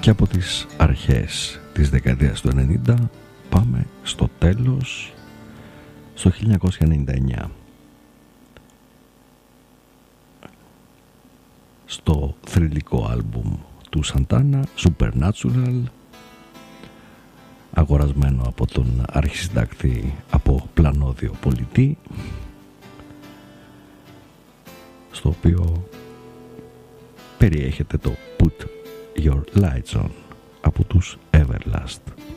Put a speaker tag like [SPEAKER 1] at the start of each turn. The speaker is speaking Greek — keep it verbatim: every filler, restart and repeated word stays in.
[SPEAKER 1] Και από τις αρχές της δεκαετίας του ενενήντα πάμε στο τέλος, στο χίλια εννιακόσια ενενήντα εννιά. Στο θρυλικό άλμπουμ του Σαντάνα, Supernatural, αγορασμένο από τον αρχισυντάκτη από πλανόδιο πολιτή, στο οποίο περιέχεται το Put Your Lights On από τους Everlast.